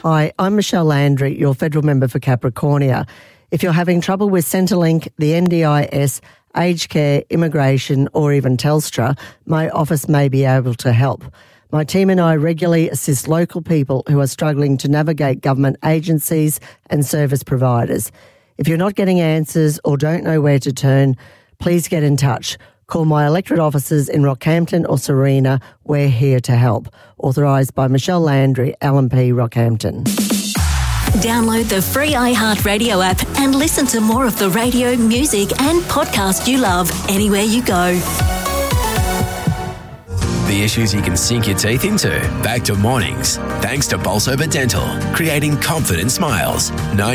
Hi, I'm Michelle Landry, your federal member for Capricornia. If you're having trouble with Centrelink, the NDIS, aged care, immigration, or even Telstra, my office may be able to help. My team and I regularly assist local people who are struggling to navigate government agencies and service providers. If you're not getting answers or don't know where to turn, please get in touch. Call my electorate offices in Rockhampton or Serena. We're here to help. Authorised by Michelle Landry, LNP, Rockhampton. Download the free iHeartRadio app and listen to more of the radio, music and podcast you love anywhere you go. The issues you can sink your teeth into. Back to mornings. Thanks to Bolsover Dental. Creating confident smiles.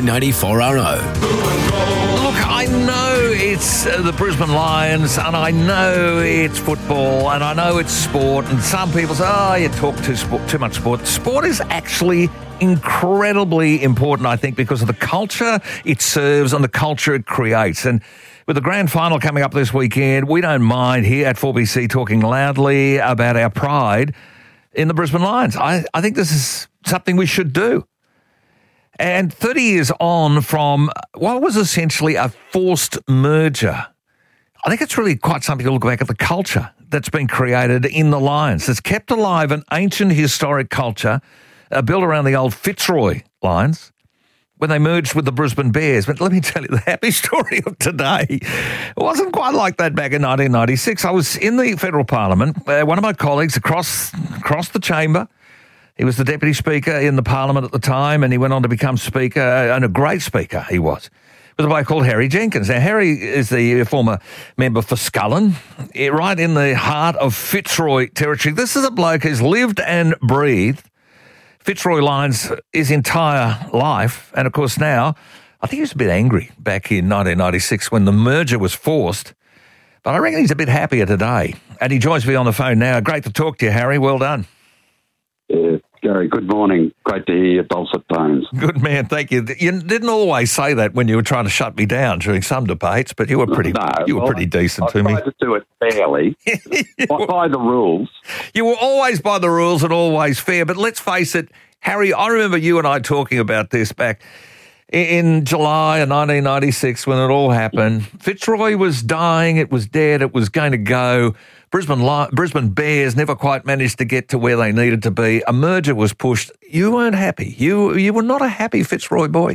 994RO. Look, I know it's the Brisbane Lions, and I know it's football, and I know it's sport, and some people say, oh, you talk too much sport. Sport is actually incredibly important, I think, because of the culture it serves and the culture it creates. And with the grand final coming up this weekend, we don't mind here at 4BC talking loudly about our pride in the Brisbane Lions. I think this is something we should do. And 30 years on from what was essentially a forced merger, I think it's really quite something to look back at the culture that's been created in the Lions. It's kept alive an ancient historic culture built around the old Fitzroy Lions when they merged with the Brisbane Bears. But let me tell you the happy story of today. It wasn't quite like that back in 1996. I was in the federal parliament. One of my colleagues across the chamber, he was the deputy speaker in the parliament at the time, and he went on to become speaker, and a great speaker he was. It was a bloke called Harry Jenkins. Now, Harry is the former member for Scullin, right in the heart of Fitzroy territory. This is a bloke who's lived and breathed Fitzroy Lions his entire life. And, of course, now, I think he was a bit angry back in 1996 when the merger was forced. But I reckon he's a bit happier today. And he joins me on the phone now. Great to talk to you, Harry. Well done. Yeah, Gary, good morning. Great to hear your dulcet tones. Good man, thank you. You didn't always say that when you were trying to shut me down during some debates, but you were pretty pretty decent to me. I tried to do it fairly, by the rules. You were always by the rules and always fair, but let's face it, Harry, I remember you and I talking about this back in July of 1996 when it all happened. Fitzroy was dying, it was dead, it was going to go. Brisbane Bears never quite managed to get to where they needed to be. A merger was pushed. You weren't happy. You were not a happy Fitzroy boy.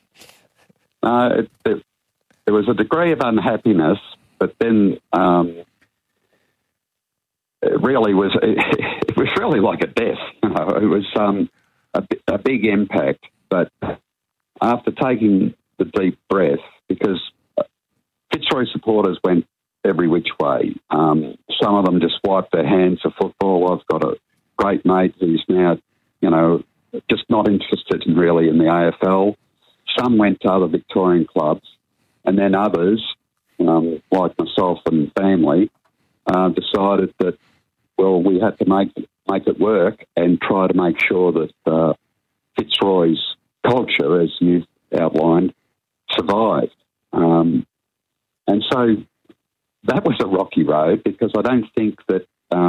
There was a degree of unhappiness, but then it was really like a death. It was a big impact. But after taking the deep breath, because Fitzroy supporters went every which way. Some of them just wiped their hands of football. I've got a great mate who's now, just not interested really in the AFL. Some went to other Victorian clubs, and then others, like myself and family, decided that, well, we had to make it work and try to make sure that Fitzroy's culture, as you've outlined, survived. And so that was a rocky road because I don't think that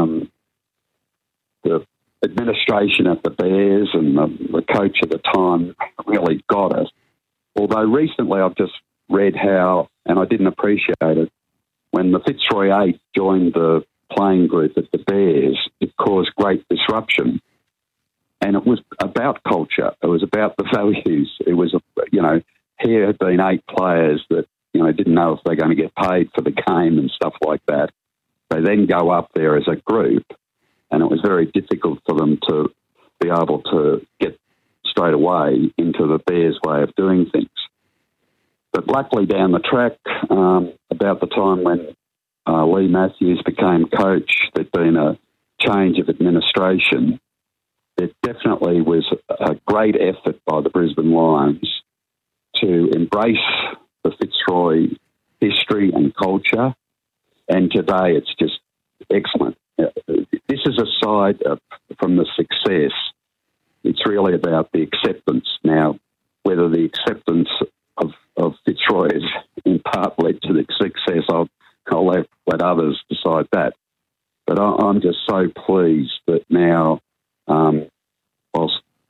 the administration at the Bears and the coach at the time really got it. Although recently I've just read how, and I didn't appreciate it, when the Fitzroy 8 joined the playing group at the Bears, it caused great disruption. And it was about culture. It was about the values. It was, here had been 8 players that, didn't know if they're going to get paid for the game and stuff like that. They then go up there as a group, and it was very difficult for them to be able to get straight away into the Bears' way of doing things. But luckily down the track, about the time when Lee Matthews became coach, there'd been a change of administration. There definitely was a great effort by the Brisbane Lions to embrace the Fitzroy history and culture, and today it's just excellent. This is aside from the success. It's really about the acceptance now. Whether the acceptance of Fitzroy has in part led to the success, I'll let others decide that. But I'm just so pleased that now, whilst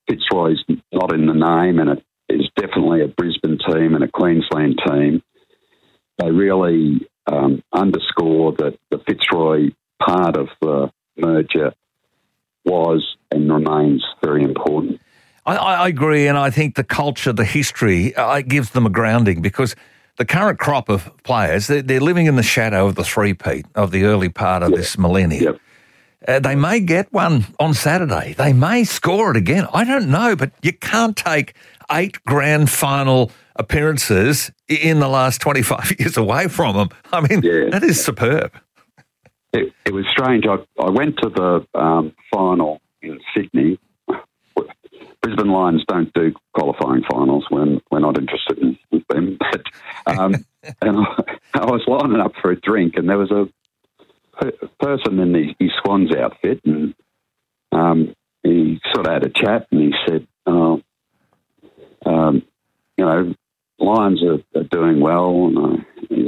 Fitzroy's not in the name, and it is definitely a Brisbane team and a Queensland team. They really underscore that the Fitzroy part of the merger was and remains very important. I agree, and I think the culture, the history, gives them a grounding, because the current crop of players, they're living in the shadow of the three-peat of the early part of this millennium. Yep. They may get one on Saturday. They may score it again. I don't know, but you can't take 8 grand final appearances in the last 25 years away from them. I mean, that is superb. It was strange. I went to the final in Sydney. Brisbane Lions don't do qualifying finals. We're not interested in them. But, and I was lining up for a drink, and there was a person in his Swans outfit, and he sort of had a chat, and he said, Lions are doing well. And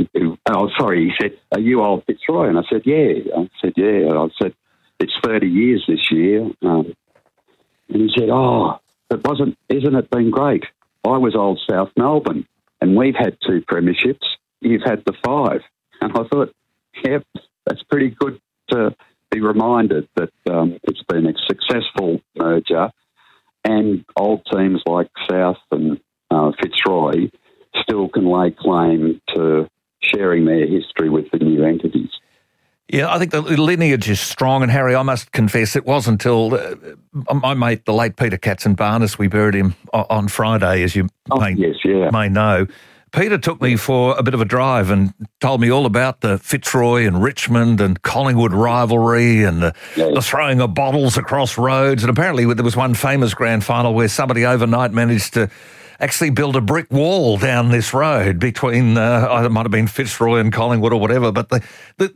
he said, are you old Fitzroy? And I said, yeah. I said, it's 30 years this year. And he said, isn't it been great? I was old South Melbourne, and we've had 2 premierships. You've had the 5. And I thought, that's pretty good to be reminded that it's been a successful merger, and old teams like South and Fitzroy still can lay claim to sharing their history with the new entities. Yeah, I think the lineage is strong, and Harry, I must confess, it wasn't until my mate, the late Peter Katzenbarness, we buried him on Friday, as you may know. Peter took me for a bit of a drive and told me all about the Fitzroy and Richmond and Collingwood rivalry and the throwing of bottles across roads. And apparently there was one famous grand final where somebody overnight managed to actually build a brick wall down this road between, it might have been Fitzroy and Collingwood or whatever. But the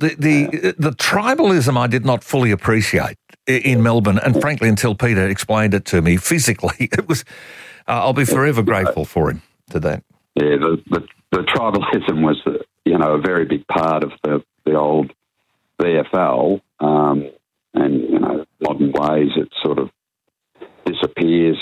tribalism I did not fully appreciate in Melbourne, and frankly, until Peter explained it to me physically, it was. I'll be forever grateful for him to that. Yeah, the tribalism was, a very big part of the old VFL, and modern ways it sort of disappears.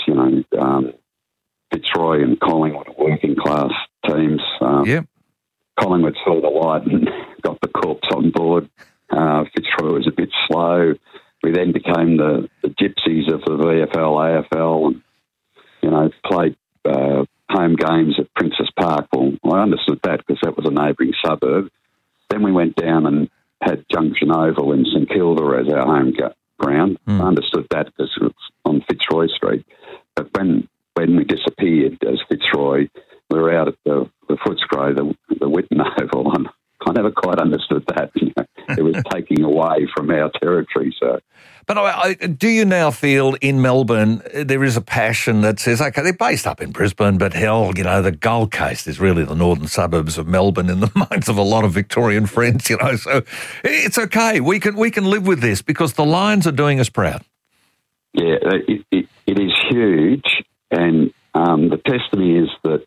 Fitzroy and Collingwood are working class teams. Collingwood saw the light and got the corpse on board. Fitzroy was a bit slow. We then became the gypsies of the VFL, AFL, and played home games at Princess Park. Well, I understood that because that was a neighbouring suburb. Then we went down and had Junction Oval in St Kilda as our home ground. I understood that because it was on Fitzroy Street. But when we disappeared as Fitzroy, we were out at the Footscray, the Whitten Oval, and I never quite understood that. It was taking away from our territory. So, but do you now feel in Melbourne there is a passion that says, okay, they're based up in Brisbane, but hell, the Gold Coast is really the northern suburbs of Melbourne in the minds of a lot of Victorian friends, so it's okay. We can live with this because the Lions are doing us proud. Yeah, it is huge, and the testimony is that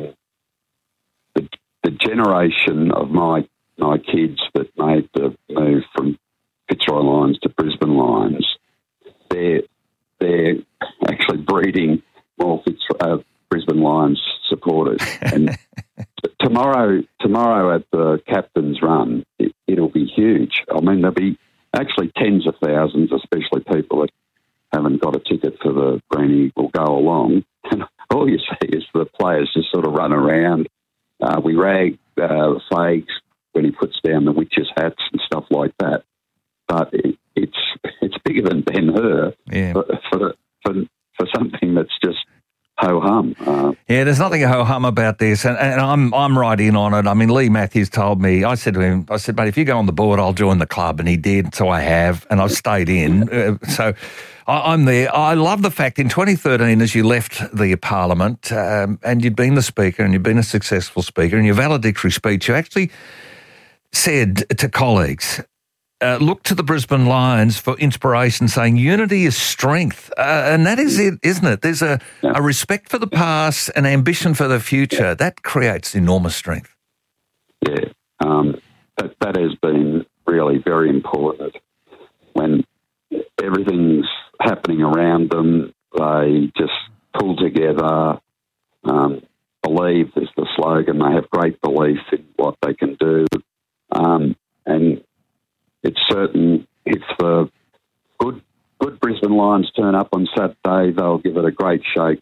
the generation of my kids that made the move from Fitzroy Lions to Brisbane Lions, they're actually breeding more Brisbane Lions supporters. And tomorrow at the captain's run, it'll be huge. I mean, there'll be actually tens of thousands, especially people that haven't got a ticket for the Greenie will go along. And all you see is the players just sort of run around. We rag Fags when he puts down the witches' hats and stuff like that. But it's bigger than Ben-Hur for something that's just ho-hum. There's nothing ho-hum about this, and I'm right in on it. I mean, Lee Matthews told me, I said to him, mate, if you go on the board, I'll join the club, and he did, so I have, and I've stayed in. So I'm there. I love the fact in 2013, as you left the Parliament, and you'd been the Speaker, and you'd been a successful Speaker, and your valedictory speech, you actually said to colleagues, look to the Brisbane Lions for inspiration, saying unity is strength. And that is it, isn't it? There's a respect for the past, an ambition for the future. That creates enormous strength. Yeah, that has been really very important. When everything's happening around them, They just pull together, believe is the slogan. They have great belief in what they can do. And it's certain if the good Brisbane Lions turn up on Saturday, they'll give it a great shake.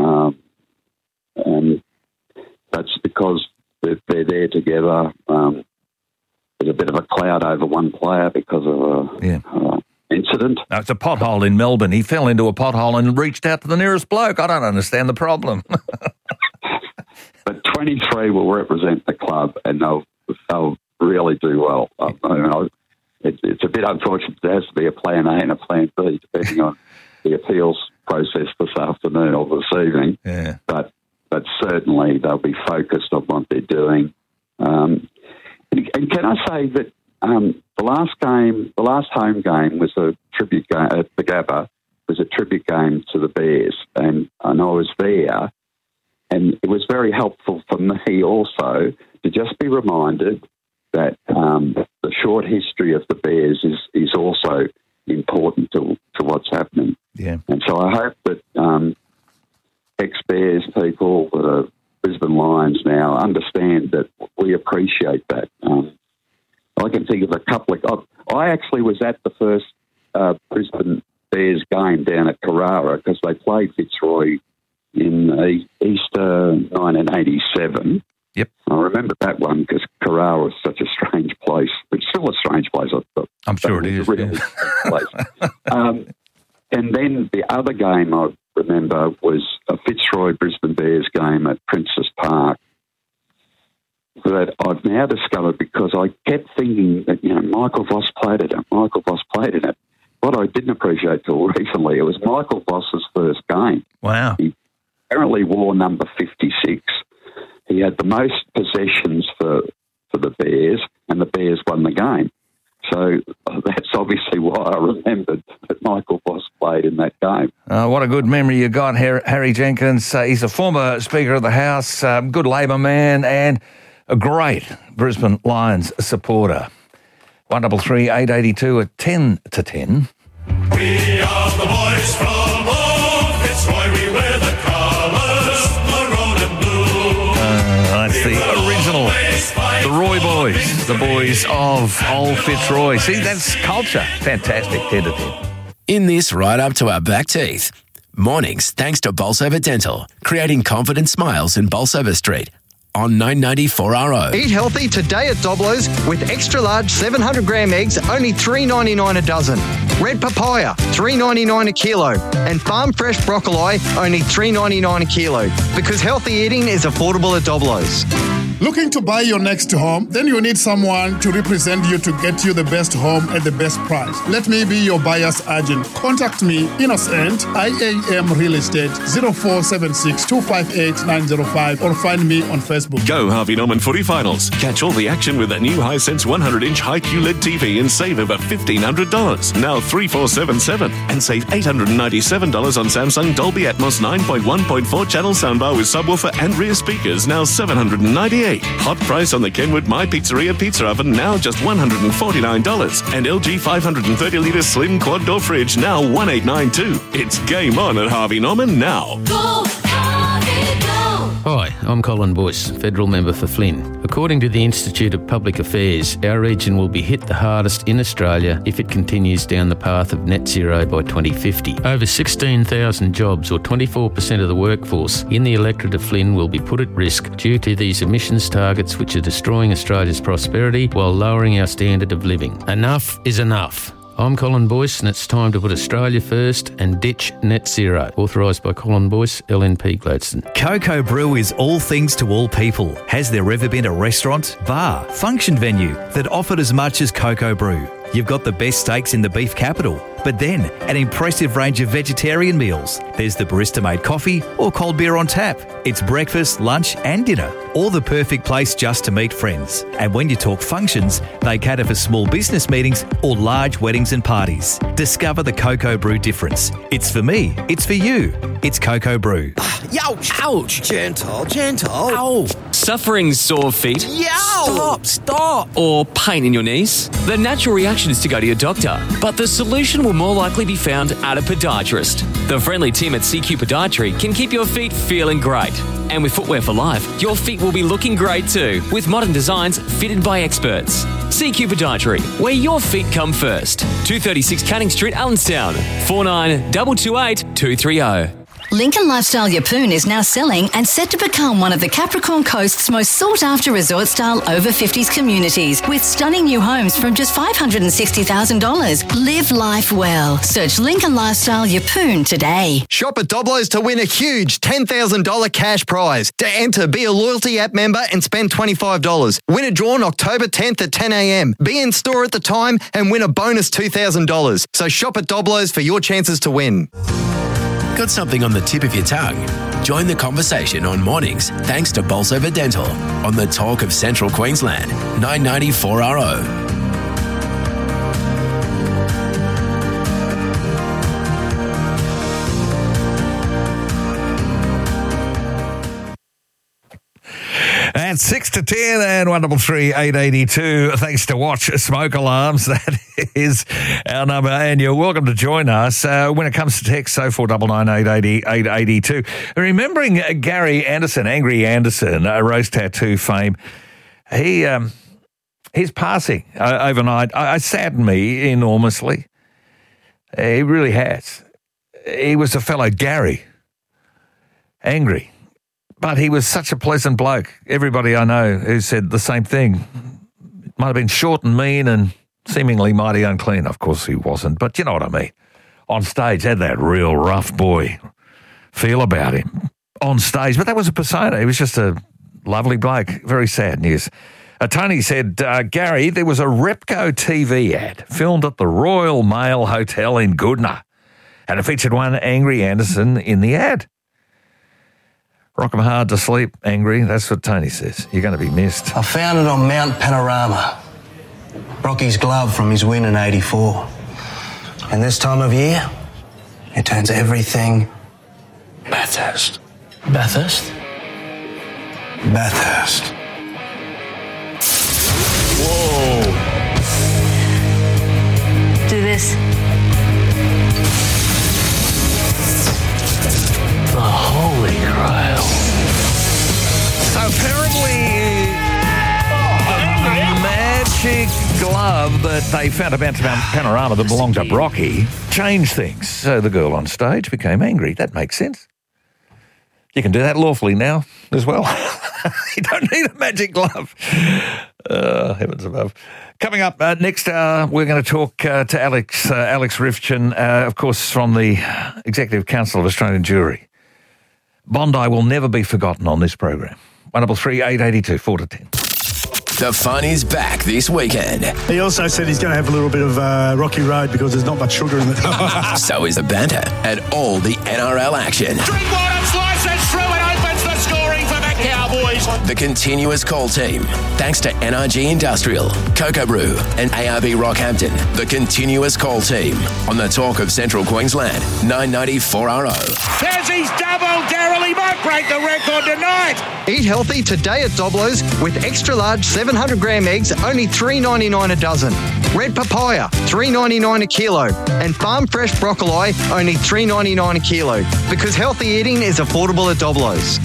And that's because they're there together. There's a bit of a cloud over one player because of a incident. No, it's a pothole in Melbourne. He fell into a pothole and reached out to the nearest bloke. I don't understand the problem. But 23 will represent the club, and they'll really do well. It's a bit unfortunate. There has to be a plan A and a plan B, depending on the appeals process this afternoon or this evening. Yeah. But certainly they'll be focused on what they're doing. And can I say that the last home game was a tribute game at the Gabba, was a tribute game to the Bears, and I was there, and it was very helpful for me also to just be reminded that the short history of the Bears is also important to what's happening. Yeah. And so I hope that ex-Bears people that are Brisbane Lions now understand that we appreciate that. I can think of a couple of... I actually was at the first Brisbane Bears game down at Carrara because they played Fitzroy in Easter 1987. Yep. I remember that one because Carrara was such a strange place. It's still a strange place. I'm sure it is. Really place. And then the other game I remember was a Fitzroy Brisbane Bears game at Princes Park that I've now discovered because I kept thinking that, Michael Voss played in it. What I didn't appreciate till recently, it was Michael Voss's first game. Wow. He apparently wore number 56. He had the most possessions for the Bears, and the Bears won the game. So that's obviously why I remembered that Michael Voss played in that game. What a good memory you got, Harry Jenkins. He's a former Speaker of the House, good Labor man, and a great Brisbane Lions supporter. 133 882 at 10 to 10. We are the boys from old Fitzroy. We wear the colours maroon and blue. That's the original, the Roy Boys, the boys of old Fitzroy. See, that's culture. Fantastic, 10 to 10. In this right up to our back teeth. Mornings thanks to Bolsover Dental, creating confident smiles in Bolsover Street. On 994RO. Eat healthy today at Doblo's with extra large 700-gram eggs, only $3.99 a dozen. Red papaya, $3.99 a kilo. And farm fresh broccoli, only $3.99 a kilo. Because healthy eating is affordable at Doblo's. Looking to buy your next home? Then you need someone to represent you to get you the best home at the best price. Let me be your buyer's agent. Contact me, Innocent, IAM Real Estate, 0476 258 905, or find me on Facebook. Go Harvey Norman Footy Finals. Catch all the action with the new Hisense 100-inch high QLED TV and save over $1,500. Now 3477 and save $897 on Samsung Dolby Atmos 9.1.4 channel soundbar with subwoofer and rear speakers, now $798. Hot price on the Kenwood My Pizzeria pizza oven, now just $149. And LG 530-litre slim quad door fridge, now $1,892. It's game on at Harvey Norman now. Go, Harvey, go! Hi, I'm Colin Boyce, Federal Member for Flynn. According to the Institute of Public Affairs, our region will be hit the hardest in Australia if it continues down the path of net zero by 2050. Over 16,000 jobs, or 24% of the workforce, in the electorate of Flynn will be put at risk due to these emissions targets which are destroying Australia's prosperity while lowering our standard of living. Enough is enough. I'm Colin Boyce, and it's time to put Australia first and ditch net zero. Authorised by Colin Boyce, LNP Gladstone. Cocoa Brew is all things to all people. Has there ever been a restaurant, bar, function venue that offered as much as Cocoa Brew? You've got the best steaks in the beef capital, but then an impressive range of vegetarian meals. There's the barista-made coffee or cold beer on tap. It's breakfast, lunch and dinner, or the perfect place just to meet friends. And when you talk functions, they cater for small business meetings or large weddings and parties. Discover the Cocoa Brew difference. It's for me. It's for you. It's Cocoa Brew. Ouch! Ouch! Gentle, gentle. Ow! Suffering sore feet? Stop! Or pain in your knees? The natural reaction is to go to your doctor, but the solution will more likely be found at a podiatrist. The friendly team at CQ Podiatry can keep your feet feeling great. And with Footwear for Life, your feet will be looking great too, with modern designs fitted by experts. CQ Podiatry, where your feet come first. 236 Canning Street, Allenstown. 492228 230. Lincoln Lifestyle Yeppoon is now selling and set to become one of the Capricorn Coast's most sought-after resort-style over-50s communities, with stunning new homes from just $560,000. Live life well. Search Lincoln Lifestyle Yeppoon today. Shop at Doblo's to win a huge $10,000 cash prize. To enter, be a loyalty app member and spend $25. Win a draw on October 10th at 10 a.m. Be in store at the time and win a bonus $2,000. So shop at Doblo's for your chances to win. Got something on the tip of your tongue? Join the conversation on mornings thanks to Bolsover Dental on the Talk of Central Queensland, 990 4RO. At 6 to 10 and 133 882. Thanks to Watch Smoke Alarms. That is our number. And you're welcome to join us when it comes to text 0499 880 882. Remembering Gary Anderson, Angry Anderson, Rose Tattoo fame, his passing overnight saddened me enormously. He really has. He was a fellow Gary, angry. But he was such a pleasant bloke. Everybody I know who said the same thing. Might have been short and mean and seemingly mighty unclean. Of course he wasn't, but you know what I mean. On stage, had that real rough boy feel about him. On stage, but that was a persona. He was just a lovely bloke. Very sad news. Tony said, Gary, there was a Repco TV ad filmed at the Royal Mail Hotel in Goodna, and it featured one Angry Anderson in the ad. Rock 'em hard to sleep, Angry. That's what Tony says. You're going to be missed. I found it on Mount Panorama. Rocky's glove from his win in 84. And this time of year, it turns everything Bathurst. Bathurst? Bathurst. Whoa. Do this. The Holy Grail. So apparently, the magic glove that they found about Panorama that belonged to Brocky changed things. So the girl on stage became angry. That makes sense. You can do that lawfully now as well. You don't need a magic glove. Heavens above. Coming up next hour, we're going to talk to Alex Rifchin, of course, from the Executive Council of Australian Jewry. Bondi will never be forgotten on this program. 133 882 4 to 10. The fun is back this weekend. He also said he's going to have a little bit of Rocky Road because there's not much sugar in it. So is the banter and all the NRL action. Drinkwater slices through and opens the scoring for the Cowboys. The continuous call team, thanks to NRG Industrial, Cocoa Brew and ARB Rockhampton. The continuous call team on the Talk of Central Queensland, 990 4RO. There's his double. Darryl, he might break the record tonight. Eat healthy today at Doblo's with extra large 700 gram eggs, only $3.99 a dozen. Red papaya, $3.99 a kilo. And farm fresh broccoli, only $3.99 a kilo. Because healthy eating is affordable at Doblo's.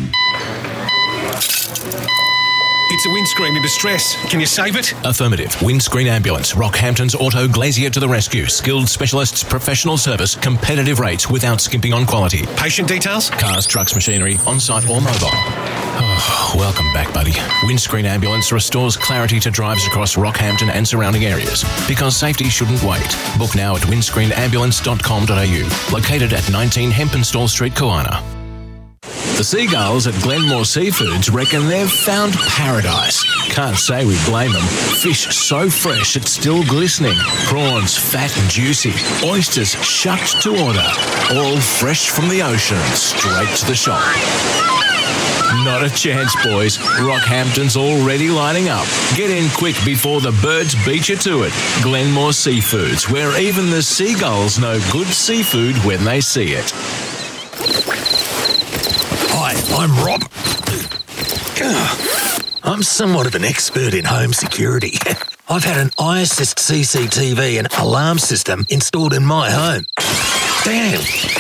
It's a windscreen in distress. Can you save it? Affirmative. Windscreen Ambulance. Rockhampton's Auto Glazier to the rescue. Skilled specialists, professional service, competitive rates without skimping on quality. Patient details? Cars, trucks, machinery, on-site or mobile. Oh, welcome back, buddy. Windscreen Ambulance restores clarity to drives across Rockhampton and surrounding areas. Because safety shouldn't wait. Book now at windscreenambulance.com.au. Located at 19 Hempenstall Street, Koana. The seagulls at Glenmore Seafoods reckon they've found paradise. Can't say we blame them. Fish so fresh it's still glistening. Prawns fat and juicy. Oysters shucked to order. All fresh from the ocean, straight to the shop. Not a chance, boys. Rockhampton's already lining up. Get in quick before the birds beat you to it. Glenmore Seafoods, where even the seagulls know good seafood when they see it. Hi, I'm Rob. I'm somewhat of an expert in home security. I've had an iAssist CCTV and alarm system installed in my home. Damn.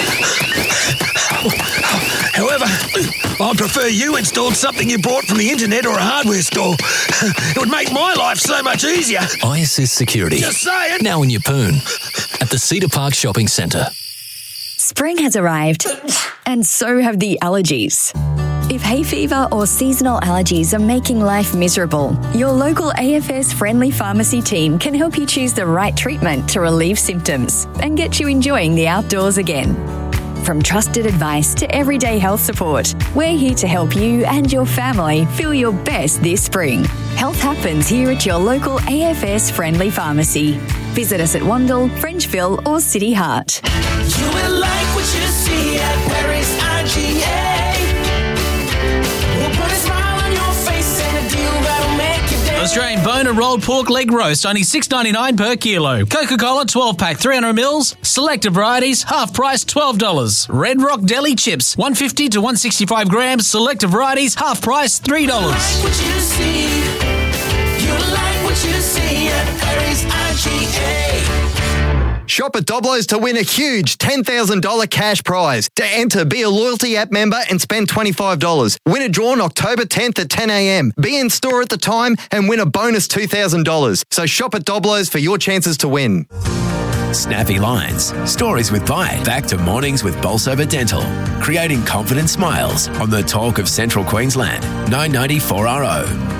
However, I prefer you installed something you bought from the internet or a hardware store. It would make my life so much easier. iAssist Security. Just saying. Now in Yeppoon at the Cedar Park Shopping Centre. Spring has arrived, and so have the allergies. If hay fever or seasonal allergies are making life miserable, your local AFS Friendly Pharmacy team can help you choose the right treatment to relieve symptoms and get you enjoying the outdoors again. From trusted advice to everyday health support, we're here to help you and your family feel your best this spring. Health happens here at your local AFS Friendly Pharmacy. Visit us at Wandle, Frenchville or City Heart. You will like what you see at Paris IGA. We'll put a smile on your face and a deal that'll make you dance. Australian bone rolled pork leg roast, only $6.99 per kilo. Coca-Cola 12-pack 300 mils. Selected varieties, half price $12. Red Rock Deli chips, 150 to 165 grams. Selected varieties, half price $3. You like what you see. You like what you see at Paris IGA. Shop at Doblo's to win a huge $10,000 cash prize. To enter, be a loyalty app member and spend $25. Winner drawn October 10th at 10 a.m. Be in store at the time and win a bonus $2,000. So shop at Doblo's for your chances to win. Snappy lines, stories with bite. Back to mornings with Bolsover Dental, creating confident smiles on the talk of Central Queensland. 990 4RO.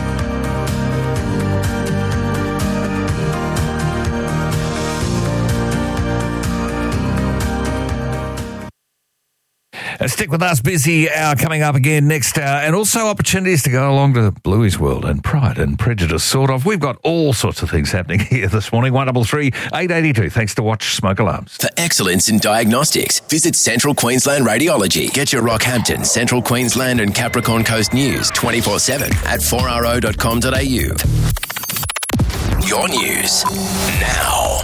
Stick with us, busy hour coming up again next hour, and also opportunities to go along to Bluey's World and Pride and Prejudice, sort of. We've got all sorts of things happening here this morning. 133 882. Thanks to Watch Smoke Alarms. For excellence in diagnostics, visit Central Queensland Radiology. Get your Rockhampton, Central Queensland and Capricorn Coast news 24/7 at 4ro.com.au. Your news now.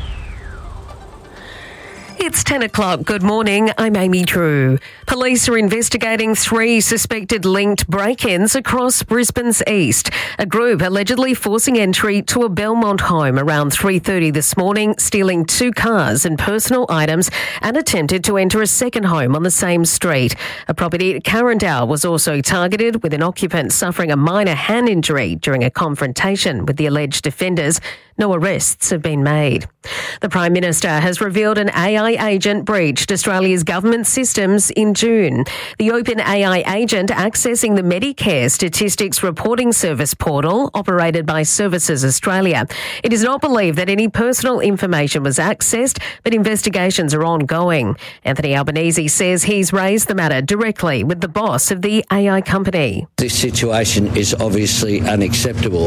It's 10 o'clock. Good morning. I'm Amy Drew. Police are investigating 3 suspected linked break-ins across Brisbane's east. A group allegedly forcing entry to a Belmont home around 3:30 this morning, stealing 2 cars and personal items, and attempted to enter a second home on the same street. A property at Carindale was also targeted, with an occupant suffering a minor hand injury during a confrontation with the alleged offenders. No arrests have been made. The Prime Minister has revealed an AI agent breached Australia's government systems in June. The open AI agent accessing the Medicare Statistics Reporting Service portal operated by Services Australia. It is not believed that any personal information was accessed, but investigations are ongoing. Anthony Albanese says he's raised the matter directly with the boss of the AI company. This situation is obviously unacceptable.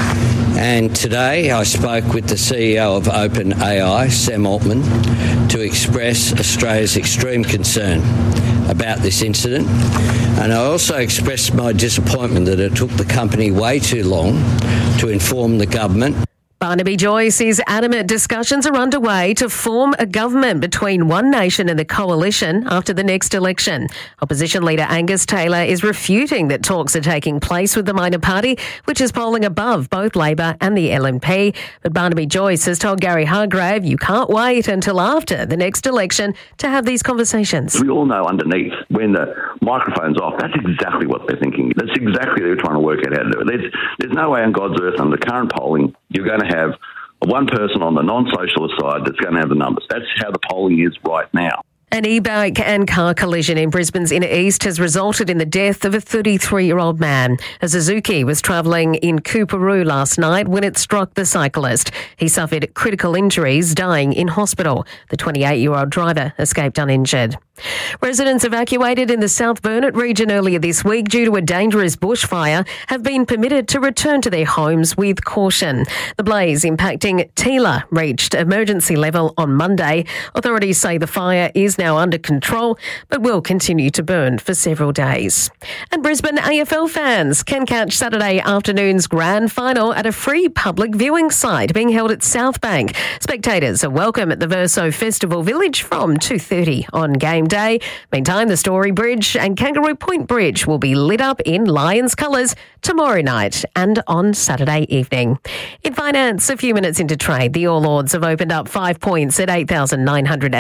And today I spoke with the CEO of OpenAI, Sam Altman, to express Australia's extreme concern about this incident. And I also expressed my disappointment that it took the company way too long to inform the government. Barnaby Joyce is adamant discussions are underway to form a government between One Nation and the Coalition after the next election. Opposition leader Angus Taylor is refuting that talks are taking place with the minor party, which is polling above both Labor and the LNP. But Barnaby Joyce has told Gary Hargrave you can't wait until after the next election to have these conversations. We all know underneath, when the microphone's off, that's exactly what they're thinking. That's exactly what they're trying to work out how to do it. There's no way on God's earth under the current polling you're going to have one person on the non-socialist side that's going to have the numbers. That's how the polling is right now. An e-bike and car collision in Brisbane's inner east has resulted in the death of a 33-year-old man. A Suzuki was travelling in Coorparoo last night when it struck the cyclist. He suffered critical injuries, dying in hospital. The 28-year-old driver escaped uninjured. Residents evacuated in the South Burnett region earlier this week due to a dangerous bushfire have been permitted to return to their homes with caution. The blaze impacting Teela reached emergency level on Monday. Authorities say the fire is now under control but will continue to burn for several days. And Brisbane AFL fans can catch Saturday afternoon's grand final at a free public viewing site being held at Southbank. Spectators are welcome at the Verso Festival Village from 2:30 on Game same day. Meantime, the Story Bridge and Kangaroo Point Bridge will be lit up in Lions colours tomorrow night and on Saturday evening. In finance, a few minutes into trade, the All Ords have opened up 5 points at 8,900.